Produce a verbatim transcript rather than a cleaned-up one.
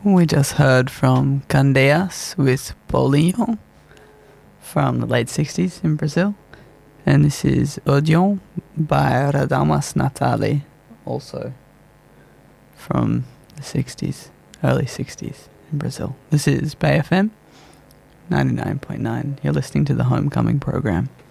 We just heard from Candeias with Paulinho from the late sixties in Brazil. And this is Odeon by Radamas Natali, also from the sixties, early sixties in Brazil. This is Bay F M ninety-nine point nine. You're listening to the Homecoming program.